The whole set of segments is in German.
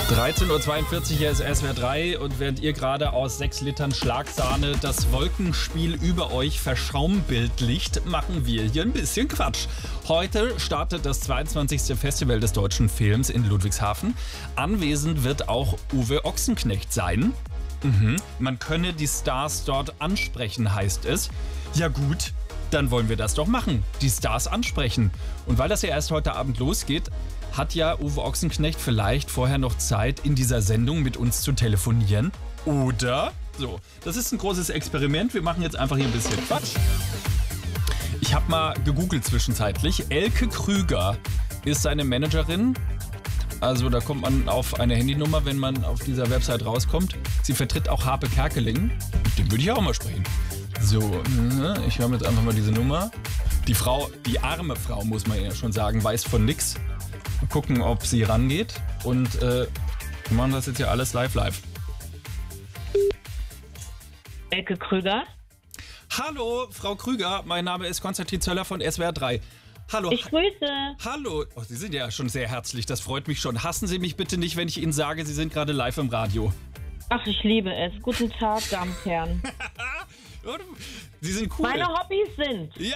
13.42 Uhr, hier ist SWR 3 und während ihr gerade aus 6 Litern Schlagsahne das Wolkenspiel über euch verschaumbildlicht, machen wir hier ein bisschen Quatsch. Heute startet das 22. Festival des deutschen Films in Ludwigshafen. Anwesend wird auch Uwe Ochsenknecht sein. Man könne die Stars dort ansprechen, heißt es. Ja gut, dann wollen wir das doch machen. Die Stars ansprechen. Und weil das ja erst heute Abend losgeht, hat ja Uwe Ochsenknecht vielleicht vorher noch Zeit, in dieser Sendung mit uns zu telefonieren? Oder? So, das ist ein großes Experiment. Wir machen jetzt einfach hier ein bisschen Quatsch. Ich habe mal gegoogelt zwischenzeitlich. Elke Krüger ist seine Managerin. Also da kommt man auf eine Handynummer, wenn man auf dieser Website rauskommt. Sie vertritt auch Harpe Kerkeling. Mit dem würde ich auch mal sprechen. So, ich höre mir jetzt einfach mal diese Nummer. Die Frau, die arme Frau, muss man ja schon sagen, weiß von nix. Mal gucken, ob sie rangeht. Und wir machen das jetzt hier alles live. Elke Krüger. Hallo, Frau Krüger. Mein Name ist Konstantin Zöller von SWR 3. Hallo. Ich grüße. Hallo. Oh, Sie sind ja schon sehr herzlich. Das freut mich schon. Hassen Sie mich bitte nicht, wenn ich Ihnen sage, Sie sind gerade live im Radio. Ach, ich liebe es. Guten Tag, Damen und Herren. Sie sind cool. Meine Hobbys sind. Ja.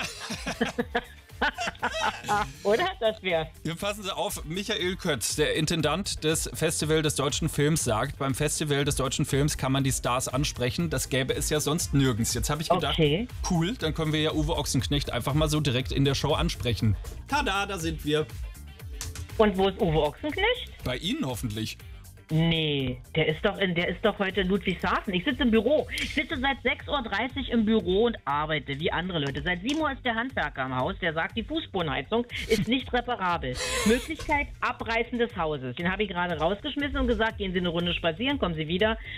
Oder? Das wär's. Hier passen Sie auf, Michael Kötz, der Intendant des Festival des deutschen Films, sagt, beim Festival des deutschen Films kann man die Stars ansprechen. Das gäbe es ja sonst nirgends. Jetzt habe ich gedacht, Okay. Cool, dann können wir ja Uwe Ochsenknecht einfach mal so direkt in der Show ansprechen. Tada, da sind wir. Und wo ist Uwe Ochsenknecht? Bei Ihnen hoffentlich. Nee, der ist doch heute in Ludwigshafen. Ich sitze im Büro. Ich sitze seit 6.30 Uhr im Büro und arbeite wie andere Leute. Seit 7 Uhr ist der Handwerker im Haus, der sagt, die Fußbodenheizung ist nicht reparabel. Möglichkeit, Abreißen des Hauses. Den habe ich gerade rausgeschmissen und gesagt, gehen Sie eine Runde spazieren, kommen Sie wieder.